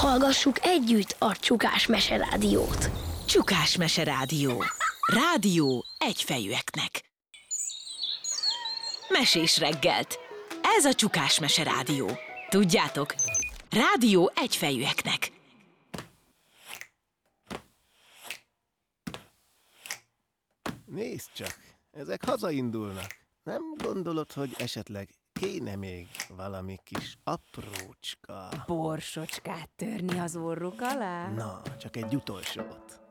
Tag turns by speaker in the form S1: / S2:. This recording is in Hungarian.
S1: Hallgassuk együtt a Csukás Meserádiót.
S2: Csukás Meserádió. Rádió egyfejűeknek. Mesés reggelt. Ez a Csukás Meserádió. Tudjátok, rádió egyfejűeknek.
S3: Nézd csak, ezek hazaindulnak. Nem gondolod, hogy esetleg kéne még valami kis aprócska?
S4: Borsocskát törni az orruk alá?
S3: Na, csak egy utolsót.